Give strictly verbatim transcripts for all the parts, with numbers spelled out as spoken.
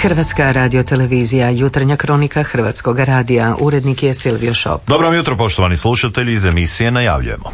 Hrvatska radiotelevizija, jutarnja kronika Hrvatskog radija. Urednik je Silvio Šop. Dobro vam jutro, poštovani slušatelji, iz emisije najavljujemo.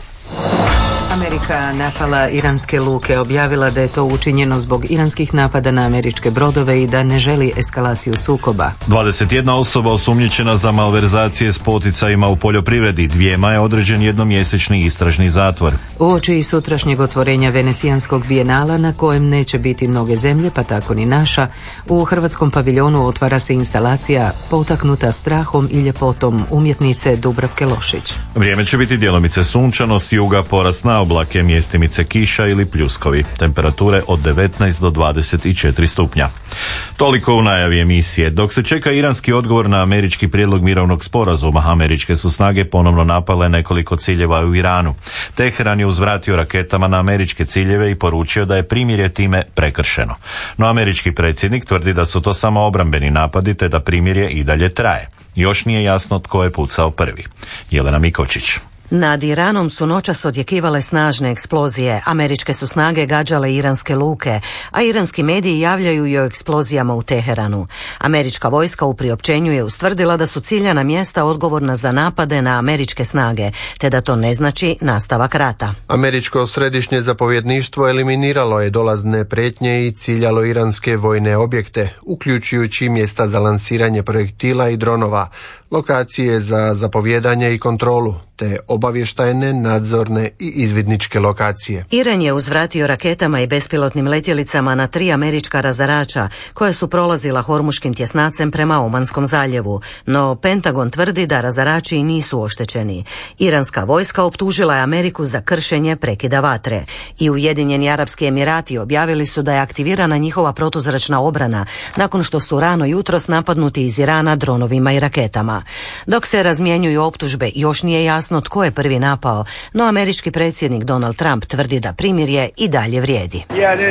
Amerika napala iranske luke, objavila da je to učinjeno zbog iranskih napada na američke brodove i da ne želi eskalaciju sukoba. dvadeset jedna osoba osumnjičena za malverzacije s poticajima u poljoprivredi, dvijema je određen jednomjesečni istražni zatvor. Uoči sutrašnjeg otvorenja Venecijanskog bijenala, na kojem neće biti mnoge zemlje, pa tako ni naša, u hrvatskom paviljonu otvara se instalacija potaknuta strahom i ljepotom umjetnice Dubravke Lošić. Vrijeme će biti djelomice sunčano, s juga porast na oblake, mjestimice kiša ili pljuskovi. Temperature od devetnaest do dvadeset četiri stupnja. Toliko u najavi emisije. Dok se čeka iranski odgovor na američki prijedlog mirovnog sporazuma, američke su snage ponovno napale nekoliko ciljeva u Iranu. Teheran je uzvratio raketama na američke ciljeve i poručio da je primirje time prekršeno. No američki predsjednik tvrdi da su to samo obrambeni napadi te da primirje i dalje traje. Još nije jasno tko je pucao prvi. Jelena Mikočić. Nad Iranom su noćas odjekivale snažne eksplozije. Američke su snage gađale iranske luke, a iranski mediji javljaju i o eksplozijama u Teheranu. Američka vojska u priopćenju je ustvrdila da su ciljana mjesta odgovorna za napade na američke snage, te da to ne znači nastavak rata. Američko središnje zapovjedništvo eliminiralo je dolazne prijetnje i ciljalo iranske vojne objekte, uključujući mjesta za lansiranje projektila i dronova, lokacije za zapovjedanje i kontrolu, te obavještajne, nadzorne i izvidničke lokacije. Iran je uzvratio raketama i bespilotnim letjelicama na tri američka razarača koja su prolazila Hormuškim tjesnacem prema Omanskom zaljevu, no Pentagon tvrdi da razarači nisu oštećeni. Iranska vojska optužila je Ameriku za kršenje prekida vatre i Ujedinjeni Arapski Emirati objavili su da je aktivirana njihova protuzračna obrana nakon što su rano jutros napadnuti iz Irana dronovima i raketama. Dok se razmjenjuju optužbe, još nije jasno tko je prvi napao, no američki predsjednik Donald Trump tvrdi da primirje i dalje vrijedi.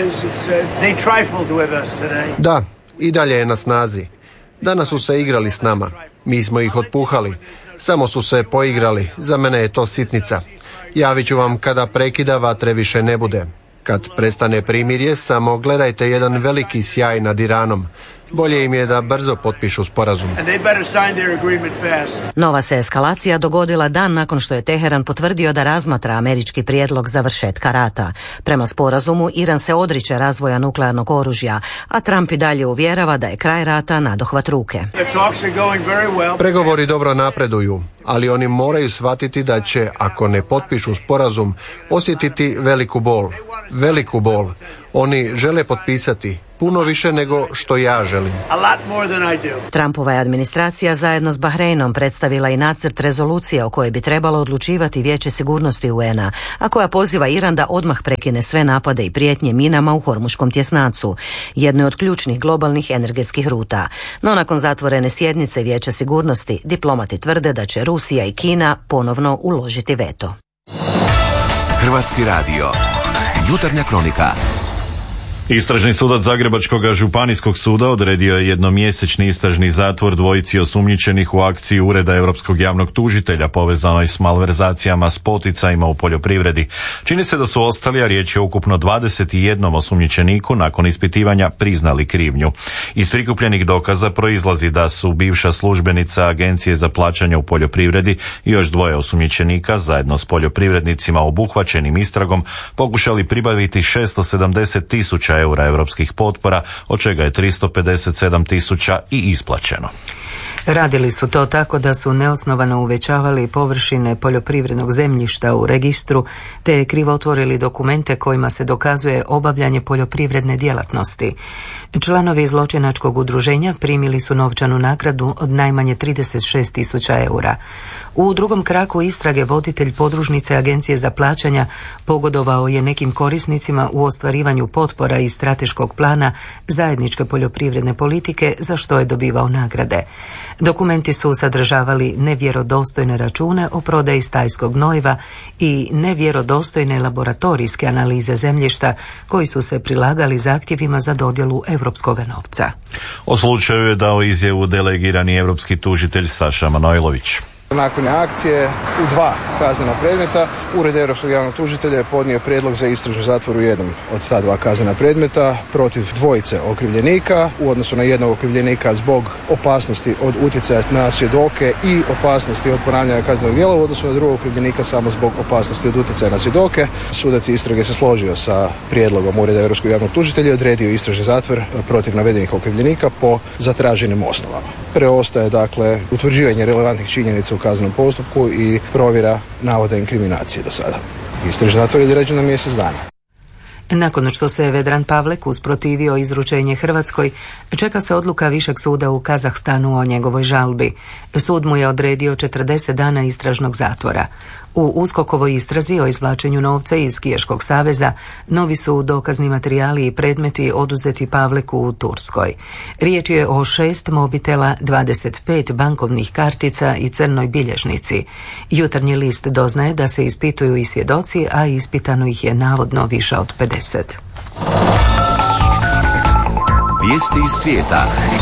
Da, i dalje je na snazi. Danas su se igrali s nama. Mi smo ih otpuhali. Samo su se poigrali. Za mene je to sitnica. Javit ću vam kada prekida vatre više ne bude. Kad prestane primirje, samo gledajte jedan veliki sjaj nad Iranom. Bolje im je da brzo potpišu sporazum. Nova se eskalacija dogodila dan nakon što je Teheran potvrdio da razmatra američki prijedlog završetka rata. Prema sporazumu, Iran se odriče razvoja nuklearnog oružja, a Trump i dalje uvjerava da je kraj rata nadohvat ruke. Pregovori dobro napreduju, ali oni moraju shvatiti da će, ako ne potpišu sporazum, osjetiti veliku bol. Veliku bol. Oni žele potpisati puno više nego što ja želim. Trumpova je administracija zajedno s Bahreinom predstavila i nacrt rezolucije o kojoj bi trebalo odlučivati Vijeće sigurnosti U N-a, a koja poziva Iran da odmah prekine sve napade i prijetnje minama u Hormuškom tjesnacu, jednoj od ključnih globalnih energetskih ruta. No nakon zatvorene sjednice Vijeća sigurnosti, diplomati tvrde da će Rusija i Kina ponovno uložiti veto. Hrvatski radio, jutarnja kronika. Istražni sudac Zagrebačkog županijskog suda odredio je jednomjesečni istražni zatvor dvojici osumnjičenih u akciji Ureda Europskog javnog tužitelja povezanoj s malverzacijama s poticajima u poljoprivredi. Čini se da su ostali, a riječ je ukupno dvadeset jedan osumnjičeniku nakon ispitivanja priznali krivnju. Iz prikupljenih dokaza proizlazi da su bivša službenica Agencije za plaćanje u poljoprivredi i još dvoje osumnjičenika zajedno s poljoprivrednicima obuhvaćenim istragom pokušali pribaviti šesto sedamdeset tisuća eura europskih potpora, od čega je tristo pedeset sedam tisuća i isplaćeno. Radili su to tako da su neosnovano uvećavali površine poljoprivrednog zemljišta u registru, te krivotvorili dokumente kojima se dokazuje obavljanje poljoprivredne djelatnosti. Članovi zločinačkog udruženja primili su novčanu nagradu od najmanje trideset šest tisuća eura. U drugom kraku istrage voditelj podružnice Agencije za plaćanja pogodovao je nekim korisnicima u ostvarivanju potpora iz strateškog plana zajedničke poljoprivredne politike, za što je dobivao nagrade. Dokumenti su sadržavali nevjerodostojne račune o prodaji stajskog gnojiva i nevjerodostojne laboratorijske analize zemljišta koji su se prilagali zahtjevima za dodjelu europskog novca. O slučaju je dao izjavu delegirani europski tužitelj Saša Manojlović. Nakon akcije u dva kaznena predmeta, Ured Europskog javnog tužitelja je podnio prijedlog za istražni zatvor u jednom od ta dva kaznena predmeta protiv dvojice okrivljenika u odnosu na jednog okrivljenika zbog opasnosti od utjecaja na svjedoke i opasnosti od ponavljanja kaznenog djela u odnosu na drugog okrivljenika samo zbog opasnosti od utjecaja na svjedoke. Sudac istrage se složio sa prijedlogom Ureda Europskog javnog tužitelja i odredio istražni zatvor protiv navedenih okrivljenika po zatraženim osnovama. Preostaje dakle utvrđivanje relevantnih činjenica u kaznenom postupku i provjera navoda inkriminacije do sada. Istražni zatvor je određen na mjesec dana. Nakon što se Vedran Pavlek usprotivio izručenje Hrvatskoj, čeka se odluka Višeg suda u Kazahstanu o njegovoj žalbi. Sud mu je odredio četrdeset dana istražnog zatvora. U USKOK-ovoj istrazi o izvlačenju novca iz Skijaškog saveza novi su dokazni materijali i predmeti oduzeti Pavleku u Turskoj. Riječ je o šest mobitela, dvadeset pet bankovnih kartica i crnoj bilježnici. Jutarnji list doznaje da se ispituju i svjedoci, a ispitano ih je navodno više od pedeset. Vijesti iz svijeta.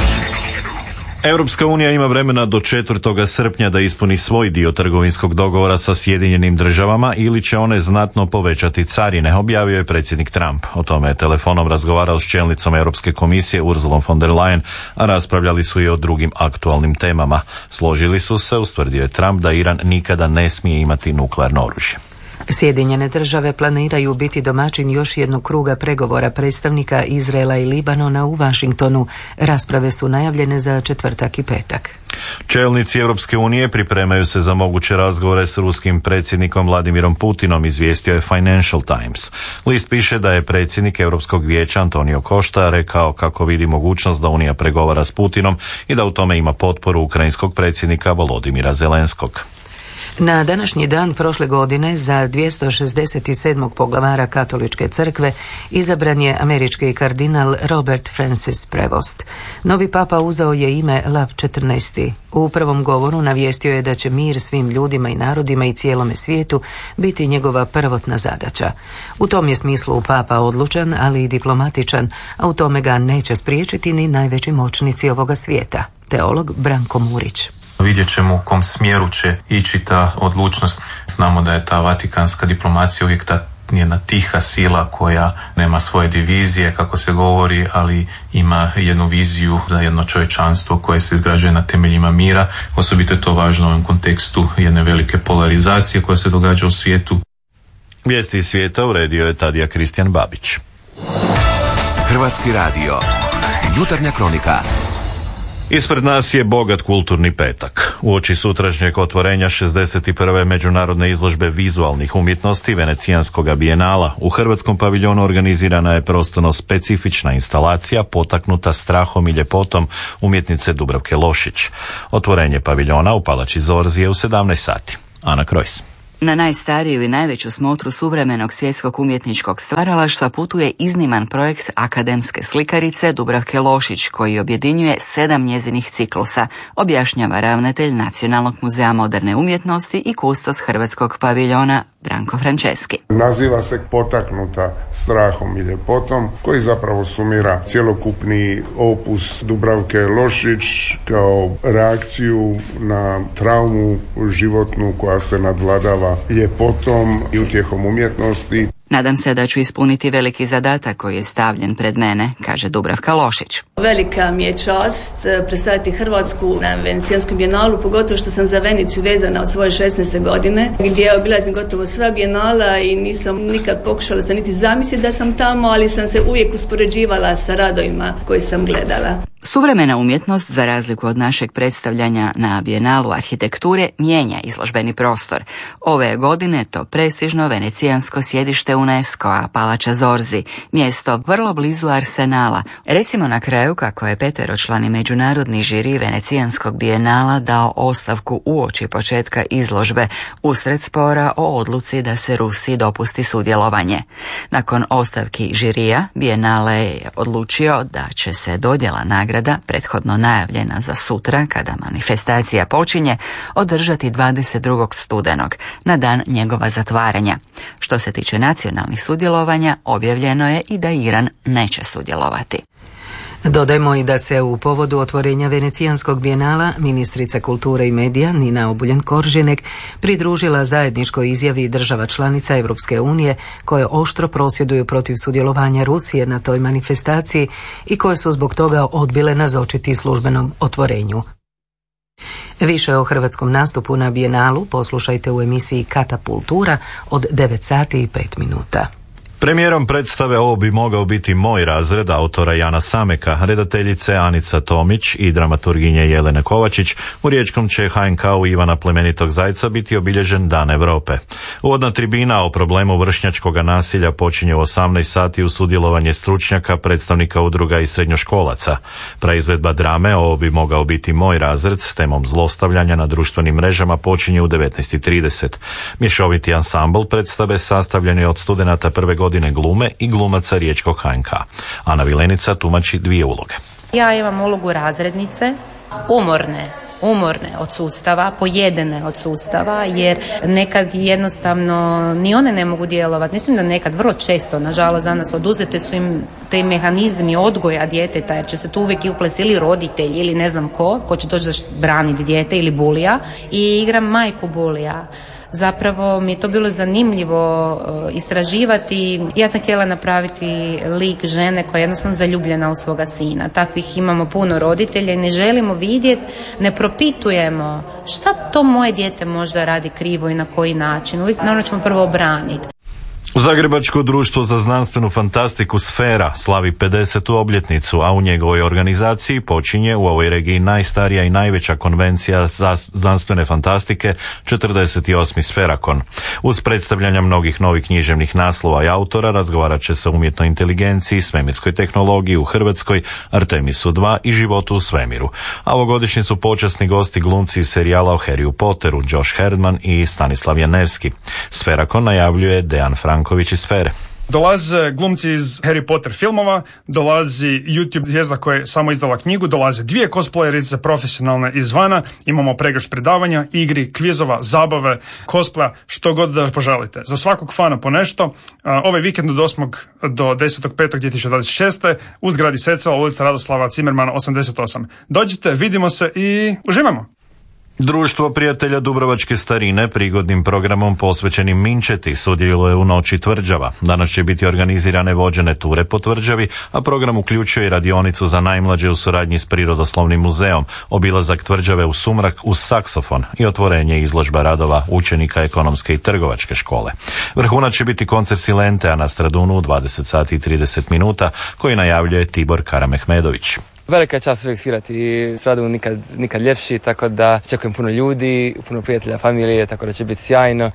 Europska unija ima vremena do četvrtog srpnja da ispuni svoj dio trgovinskog dogovora sa Sjedinjenim državama ili će one znatno povećati carine, objavio je predsjednik Trump. O tome je telefonom razgovarao s čelnicom Europske komisije Ursulom von der Leyen, a raspravljali su i o drugim aktualnim temama. Složili su se, ustvrdio je Trump, da Iran nikada ne smije imati nuklearno oružje. Sjedinjene države planiraju biti domaćin još jednog kruga pregovora predstavnika Izraela i Libanona u Washingtonu. Rasprave su najavljene za četvrtak i petak. Čelnici Europske unije pripremaju se za moguće razgovore s ruskim predsjednikom Vladimirom Putinom, izvijestio je Financial Times. List piše da je predsjednik Europskog vijeća Antonio Costa rekao kako vidi mogućnost da Unija pregovara s Putinom i da u tome ima potporu ukrajinskog predsjednika Volodimira Zelenskog. Na današnji dan prošle godine za dvjesto šezdeset sedmog poglavara Katoličke crkve izabran je američki kardinal Robert Francis Prevost. Novi papa uzeo je ime Lav četrnaesti. U prvom govoru navijestio je da će mir svim ljudima i narodima i cijelome svijetu biti njegova prvotna zadaća. U tom je smislu papa odlučan, ali i diplomatičan, a u tome ga neće spriječiti ni najveći moćnici ovoga svijeta. Teolog Branko Murić. Vidjet ćemo u kom smjeru će ići ta odlučnost. Znamo da je ta vatikanska diplomacija uvijek ta jedna tiha sila koja nema svoje divizije, kako se govori, ali ima jednu viziju za jedno čovječanstvo koje se izgrađuje na temeljima mira. Osobito je to važno u ovom kontekstu jedne velike polarizacije koja se događa u svijetu. Vijesti iz svijeta uredio je Tadija Kristijan Babić. Hrvatski radio. Jutarnja kronika. Ispred nas je bogat kulturni petak. Uoči sutrašnjeg otvorenja šezdeset prve međunarodne izložbe vizualnih umjetnosti Venecijanskog bijenala u Hrvatskom paviljonu organizirana je prostorno specifična instalacija potaknuta strahom i ljepotom umjetnice Dubravke Lošić. Otvorenje paviljona u Palači Zorzi je u sedamnaest sati. Ana Krojs. Na najstariju i najveću smotru suvremenog svjetskog umjetničkog stvaralaštva putuje izniman projekt akademske slikarice Dubravke Lošić, koji objedinjuje sedam njezinih ciklusa, objašnjava ravnatelj Nacionalnog muzeja moderne umjetnosti i kustos Hrvatskog paviljona Branko Franceski. Naziva se Potaknuta strahom i ljepotom, koji zapravo sumira cjelokupni opus Dubravke Lošić kao reakciju na traumu životnu koja se nadvladava ljepotom i utjehom umjetnosti. Nadam se da ću ispuniti veliki zadatak koji je stavljen pred mene, kaže Dubravka Lošić. Velika mi je čast predstaviti Hrvatsku na Venecijanskom bijenalu, pogotovo što sam za Veniciju vezana od svoje šesnaeste godine, gdje obilazim gotovo sva bijenala i nisam nikad pokušala se niti zamisliti da sam tamo, ali sam se uvijek uspoređivala sa radovima koje sam gledala. Suvremena umjetnost, za razliku od našeg predstavljanja na bijenalu arhitekture, mijenja izložbeni prostor. Ove godine to prestižno venecijansko sjedište UNESCO-a, Palača Zorzi, mjesto vrlo blizu Arsenala. Recimo na kraju kako je peteročlani međunarodni žiri venecijanskog bijenala dao ostavku uoči početka izložbe usred spora o odluci da se Rusiji dopusti sudjelovanje. Nakon ostavki žirija, bijenale je odlučio da će se dodjela nagrada, prethodno najavljena za sutra, kada manifestacija počinje, održati dvadeset drugog studenog, na dan njegova zatvaranja. Što se tiče nacionalnih sudjelovanja, objavljeno je i da Iran neće sudjelovati. Dodajmo i da se u povodu otvorenja Venecijanskog bijenala ministrica kulture i medija Nina Obuljen-Koržinek pridružila zajedničkoj izjavi država članica Europske unije koje oštro prosvjeduju protiv sudjelovanja Rusije na toj manifestaciji i koje su zbog toga odbile nazočiti službenom otvorenju. Više o hrvatskom nastupu na bijenalu poslušajte u emisiji Katapultura od devet sati i pet minuta. Premijerom predstave Ovo bi mogao biti moj razred autora Jana Sameka, redateljice Anica Tomić i dramaturginje Jelene Kovačić u riječkom će H N K-u Ivana Plemenitog Zajca biti obilježen Dan Europe. Uvodna tribina o problemu vršnjačkog nasilja počinje u osamnaest sati uz sudjelovanje stručnjaka, predstavnika udruga i srednjoškolaca. Praizvedba drame Ovo bi mogao biti moj razred s temom zlostavljanja na društvenim mrežama počinje u devetnaest i trideset. Mješoviti ansambl predstave sastavljen je od studenata prve godine godine glume i glumaca riječkog H N K. Ana Vilenica tumači dvije uloge. Ja imam ulogu razrednice, umorne, umorne od sustava, pojedene od sustava, jer nekad jednostavno ni one ne mogu djelovati. Mislim da nekad, vrlo često, nažalost, danas oduzete su im te mehanizmi odgoja djeteta, jer će se tu uvijek uplesti ili roditelj ili ne znam ko, ko će doći da braniti dijete ili bulija, i igram majku bulija. Zapravo mi je to bilo zanimljivo uh, istraživati. Ja sam htjela napraviti lik žene koja je jednostavno zaljubljena u svoga sina. Takvih imamo puno roditelja i ne želimo vidjeti, ne propitujemo šta to moje dijete možda radi krivo i na koji način. Uvijek naravno ćemo prvo obraniti. Zagrebačko društvo za znanstvenu fantastiku Sfera slavi pedesetu obljetnicu, a u njegovoj organizaciji počinje u ovoj regiji najstarija i najveća konvencija za znanstvene fantastike, četrdeset osmi Sferakon. Uz predstavljanja mnogih novih književnih naslova i autora razgovarat će se o umjetnoj inteligenciji, svemirskoj tehnologiji u Hrvatskoj, Artemisu dva i životu u svemiru. A ovogodišnji su počasni gosti glumci iz serijala o Harryu Potteru, Josh Herdman i Stanislav Janevski. Sferakon najavljuje Dejan Franković iz Sfere. Dolaze glumci iz Harry Potter filmova, dolazi YouTube zvijezda koja je samo izdala knjigu, dolaze dvije cosplayerice profesionalne izvana, imamo pregršt predavanja, igri, kvizova, zabave, cosplaya, što god da poželite. Za svakog fana po nešto. Ovaj vikend od osmog do desetog petog dvije tisuće dvadeset šeste u zgradi Secela, ulica Radoslava Cimermana osamdeset osam. Dođite, vidimo se i uživamo! Društvo prijatelja Dubrovačke starine prigodnim programom posvećenim Minčeti sudjeluje u Noći tvrđava. Danas će biti organizirane vođene ture po tvrđavi, a program uključuje i radionicu za najmlađe u suradnji s Prirodoslovnim muzeom, obilazak tvrđave u sumrak uz saksofon i otvorenje izložba radova učenika ekonomske i trgovačke škole. Vrhunac će biti koncert Silentea na Stradunu u dvadeset sati i trideset minuta koji najavljuje Tibor Karamehmedović. Velika čast uvijek svirati i Stradun nikad, nikad ljepši, tako da čekujem puno ljudi, puno prijatelja, familije, tako da će biti sjajno.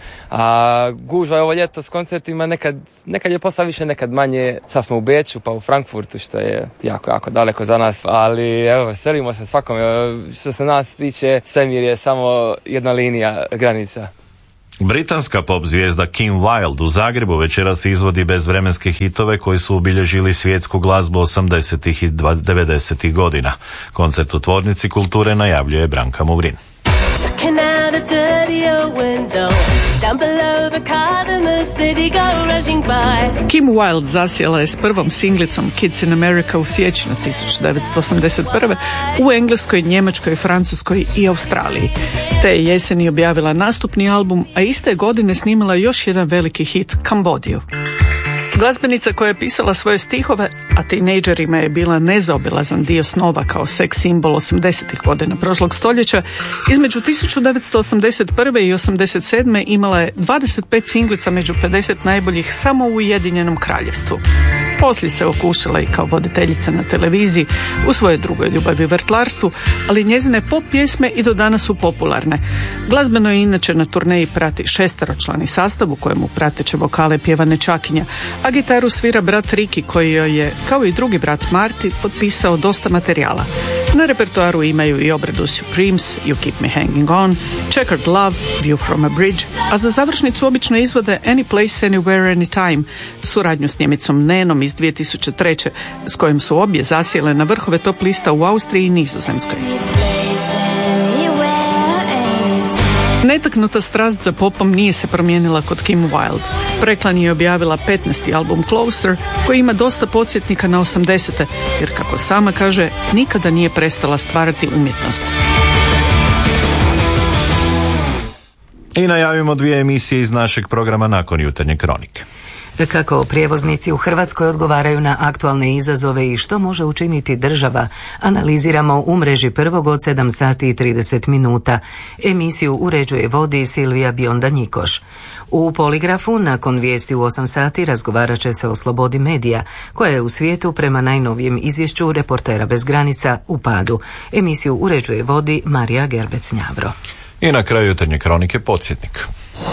A gužva je ovo ljeto s koncertima, nekad, nekad je posla više, nekad manje. Sad smo u Beču pa u Frankfurtu, što je jako, jako daleko za nas, ali evo, veselimo se svakom. Što se nas tiče, svemir je samo jedna linija, granica. Britanska pop zvijezda Kim Wilde u Zagrebu večeras izvodi bezvremenske hitove koji su obilježili svjetsku glazbu osamdesetih i devedesetih godina. Koncert u Tvornici kulture najavljuje Branka Muvrin. Kim Wilde zasjela je s prvom singlicom Kids in America u siječnju tisuću devetsto osamdeset prve u Engleskoj, Njemačkoj, Francuskoj i Australiji. Te je jeseni objavila nastupni album, a iste godine snimila još jedan veliki hit, Kambodiju. Glazbenica koja je pisala svoje stihove, a tinejdžerima je bila nezaobilazan dio snova kao seks simbol osamdesetih godina prošlog stoljeća, između tisuću devetsto osamdeset prve i osamdeset sedme imala je dvadeset pet singlica među pedeset najboljih samo u Ujedinjenom Kraljevstvu. Poslije se okušala i kao voditeljica na televiziji u svojoj drugoj ljubavi vrtlarstvu, ali njezine pop pjesme i do danas su popularne. Glazbeno je inače na turneji prati šesteročlani sastav u kojemu prateće vokale pjeva nečakinja, a gitaru svira brat Ricky koji joj je, kao i drugi brat Marty, potpisao dosta materijala. Na repertoaru imaju i obradu Supremes, You Keep Me Hanging On, Checkered Love, View from a Bridge, a za završnicu obično izvode Any Place, Anywhere, Anytime, suradnju s Njemicom Nenom iz dvije tisuće treće, s kojim su obje zasjele na vrhove top lista u Austriji i Nizozemskoj. Netaknuta strast za popom nije se promijenila kod Kim Wilde. Preklan je objavila petnaesti album Closer, koji ima dosta podsjetnika na osamdesete, jer kako kako sama kaže, nikada nije prestala stvarati umjetnost. I najavimo dvije emisije iz našeg programa nakon jutarnje kronike. Kako prijevoznici u Hrvatskoj odgovaraju na aktualne izazove i što može učiniti država, analiziramo u mreži prvog od sedam sati i trideset minuta. Emisiju uređuje vodi Silvija Bionda-Njikoš. U Poligrafu nakon vijesti u osam sati razgovarat će se o slobodi medija, koja je u svijetu prema najnovijem izvješću Reportera bez granica u padu. Emisiju uređuje vodi Marija Gerbec-Njavro. I na kraju jutarnje kronike podsjetnik.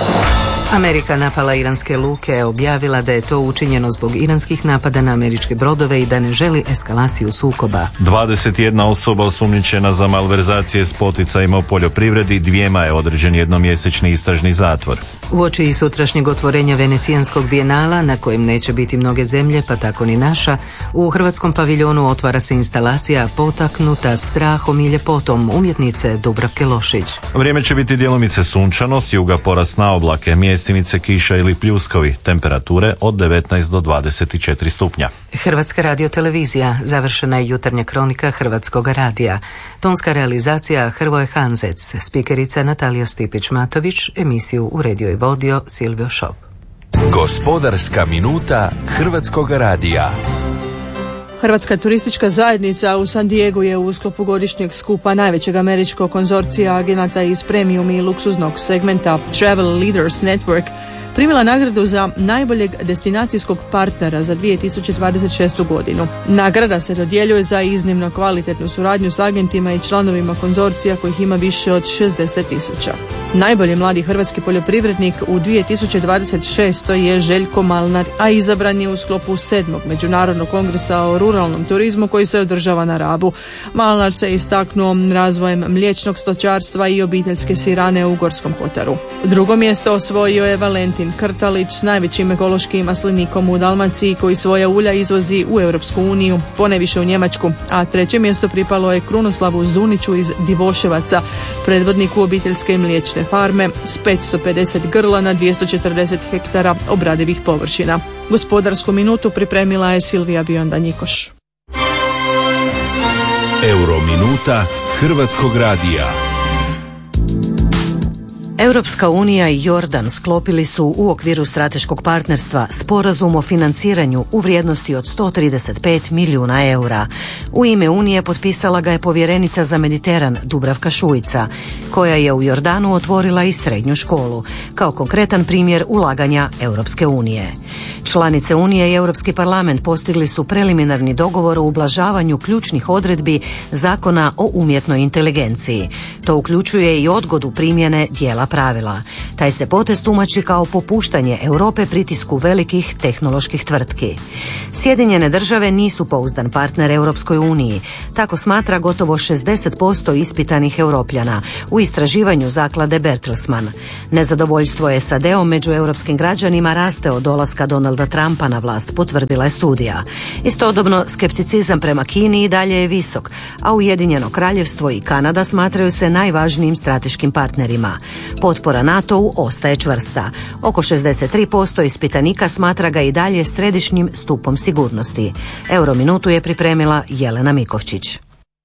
Amerika napala iranske luke, objavila da je to učinjeno zbog iranskih napada na američke brodove i da ne želi eskalaciju sukoba. dvadeset jedna osoba osumnjičena za malverzacije s poticajima u poljoprivredi, dvijema je određen jednomjesečni istražni zatvor. Uoči sutrašnjeg otvorenja Venecijanskog bijenala, na kojem neće biti mnoge zemlje, pa tako ni naša, u hrvatskom paviljonu otvara se instalacija potaknuta strahom i ljepotom umjetnice Dubravke Lošić. Vrijeme će biti djelomice sunčano, s juga porast na oblake, mjestimice kiša ili pljuskovi, temperature od devetnaest do dvadeset četiri stupnja. Hrvatska radiotelevizija, završena je jutarnja kronika Hrvatskog radija. Tonska realizacija Hrvoje Hanzec, spikerica Natalija Stipić-Matović, emisiju uredio i vodio Silvio Šop. Gospodarska minuta Hrvatskog radija. Hrvatska turistička zajednica u San Diegu je u sklopu godišnjeg skupa najvećeg američkog konzorcija agenata iz premium i luksuznog segmenta Travel Leaders Network primila nagradu za najboljeg destinacijskog partnera za dvije tisuće dvadeset šestu godinu. Nagrada se dodjeljuje za iznimno kvalitetnu suradnju s agentima i članovima konzorcija kojih ima više od šezdeset tisuća. Najbolji mladi hrvatski poljoprivrednik u dvije tisuće dvadeset šestoj je Željko Malnar, a izabran je u sklopu sedmog međunarodnog kongresa o ruralnom turizmu koji se održava na Rabu. Malnar se istaknuo razvojem mliječnog stočarstva i obiteljske sirane u Gorskom kotaru. Drugo mjesto osvojio je Valentin Krtalić s najvećim ekološkim maslinikom u Dalmaciji koji svoja ulja izvozi u Europsku uniju, poneviše u Njemačku, a treće mjesto pripalo je Krunoslavu Zduniću iz Divoševaca, predvodniku obiteljske mliječne farme s petsto pedeset grla na dvjesto četrdeset hektara obradivih površina. Gospodarsku minutu pripremila je Silvija Bionda-Njikoš. Eurominuta Hrvatskog radija. Europska unija i Jordan sklopili su u okviru strateškog partnerstva sporazum o financiranju u vrijednosti od sto trideset pet milijuna eura. U ime Unije potpisala ga je povjerenica za Mediteran Dubravka Šuica, koja je u Jordanu otvorila i srednju školu, kao konkretan primjer ulaganja Europske unije. Članice Unije i Europski parlament postigli su preliminarni dogovor o ublažavanju ključnih odredbi Zakona o umjetnoj inteligenciji. To uključuje i odgodu primjene dijela pravila. Taj se potez tumači kao popuštanje Europe pritisku velikih tehnoloških tvrtki. Sjedinjene države nisu pouzdan partner Europskoj uniji, tako smatra gotovo šezdeset posto ispitanih Europljana u istraživanju zaklade Bertelsmann. Nezadovoljstvo S A D-om među europskim građanima raste od dolaska Donalda Trumpa na vlast, potvrdila je studija. Istodobno, skepticizam prema Kini i dalje je visok, a Ujedinjeno Kraljevstvo i Kanada smatraju se najvažnijim strateškim partnerima. Potpora NATO-u ostaje čvrsta. Oko šezdeset tri posto ispitanika smatra ga i dalje središnjim stupom sigurnosti. Eurominutu je pripremila Jelena Mikovčić.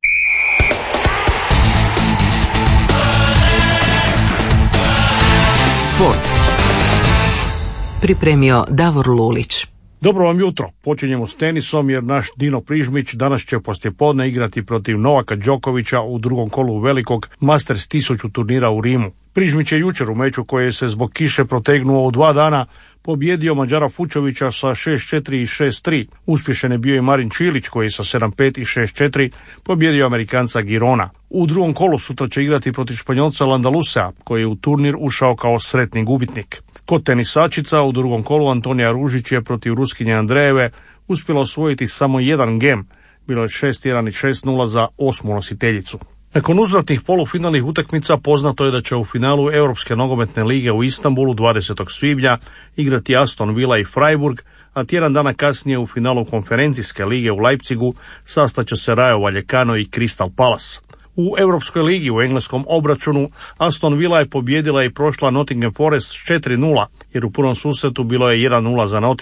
Sport. Pripremio Davor Lulić. Dobro vam jutro. Počinjemo s tenisom jer naš Dino Prižmić danas će poslijepodne igrati protiv Novaka Đokovića u drugom kolu velikog Masters tisuću turnira u Rimu. Prižmić je jučer u meču koji se zbog kiše protegnuo u dva dana pobjedio Mađara Fučovića sa šest četiri i šest tri. Uspješan je bio i Marin Čilić koji sa sedam pet i šest četiri pobjedio Amerikanca Girona. U drugom kolu sutra će igrati protiv Španjolca Landalusea koji je u turnir ušao kao sretni gubitnik. Kod tenisačica u drugom kolu Antonija Ružić je protiv Ruskinje Andrejeve uspjela osvojiti samo jedan gem. Bilo je šest jedan i šest nula za osmu nositeljicu. Nakon uzvratnih polufinalnih utakmica poznato je da će u finalu Europske nogometne lige u Istanbulu dvadesetog svibnja igrati Aston Villa i Freiburg, a tjedan dana kasnije u finalu konferencijske lige u Leipzigu sastaće se Rayo Vallecano i Crystal Palace. U Europskoj ligi u engleskom obračunu Aston Villa je pobijedila i prošla Nottingham Forest četiri nula, jer u prvom susretu bilo je jedan nula za Nottingham.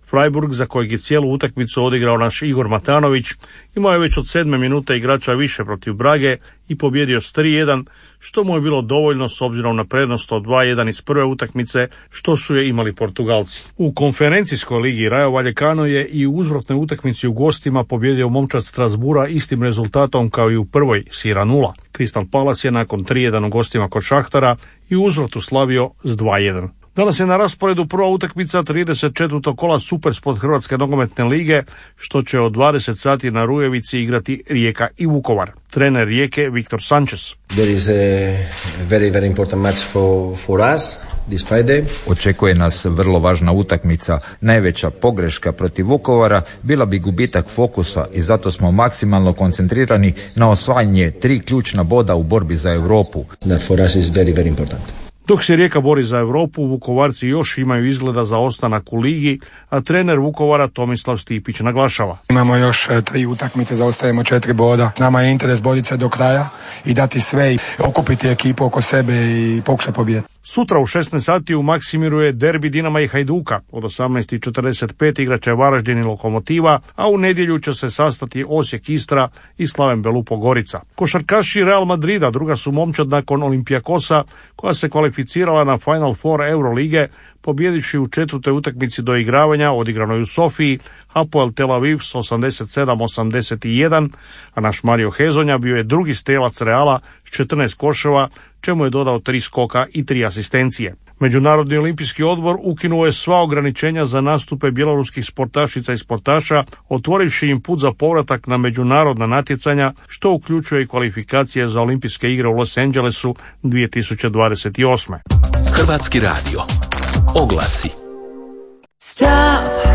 Freiburg, za kojeg je cijelu utakmicu odigrao naš Igor Matanović, imao je već od sedme minute igrača više protiv Brage i pobjedio s tri jedan, što mu je bilo dovoljno s obzirom na prednost od dva jedan iz prve utakmice, što su je imali Portugalci. U konferencijskoj ligi Rayo Vallecano je i u uzvratnoj utakmici u gostima pobjedio momčad Strasbura istim rezultatom kao i u prvoj s jedan nula. Crystal Palace je nakon tri jedan u gostima kod Šahtara i u uzvratu slavio s dva jedan. Danas je na rasporedu prva utakmica trideset četvrtog kola Supersport Hrvatske nogometne lige, što će od dvadeset sati na Rujevici igrati Rijeka i Vukovar. Trener Rijeke Viktor Sanchez. There is a very, very important match for, for us. This Friday. Očekuje nas vrlo važna utakmica. Najveća pogreška protiv Vukovara bila bi gubitak fokusa i zato smo maksimalno koncentrirani na osvajanje tri ključna boda u borbi za Europu. That for us is very, very important. Dok se Rijeka bori za Europu, Vukovarci još imaju izgleda za ostanak u ligi, a trener Vukovara Tomislav Stipić naglašava. Imamo još tri utakmice, zaostajemo četiri boda. Nama je interes boriti se do kraja i dati sve i okupiti ekipu oko sebe i pokušati pobijediti. Sutra u šesnaest sati u Maksimiru je derbi Dinama i Hajduka. Od osamnaest i četrdeset pet igraće Varaždin i Lokomotiva, a u nedjelju će se sastati Osijek Istra i Slaven Belupo Gorica. Košarkaši Real Madrida druga su momčad nakon Olimpijakosa, koja se kvalificirala na Final Four Eurolige, pobjedivši u četvrtoj utakmici do igravanja odigranoj u Sofiji Hapoel Tel Aviv s osamdeset sedam osamdeset jedan, a naš Mario Hezonja bio je drugi strelac Reala s četrnaest koševa, čemu je dodao tri skoka i tri asistencije. Međunarodni olimpijski odbor ukinuo je sva ograničenja za nastupe bjeloruskih sportašica i sportaša, otvorivši im put za povratak na međunarodna natjecanja, što uključuje i kvalifikacije za olimpijske igre u Los Angelesu dvije tisuće dvadeset osme. Hrvatski radio. Oglasi. Stop.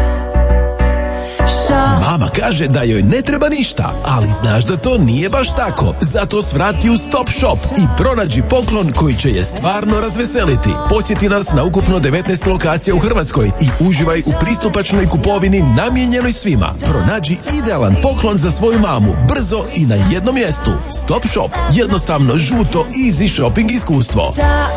Mama kaže da joj ne treba ništa, ali znaš da to nije baš tako. Zato svrati u Stop Shop i pronađi poklon koji će je stvarno razveseliti. Posjeti nas na ukupno devetnaest lokacija u Hrvatskoj i uživaj u pristupačnoj kupovini namijenjenoj svima. Pronađi idealan poklon za svoju mamu, brzo i na jednom mjestu. Stop Shop, jednostavno žuto easy shopping iskustvo.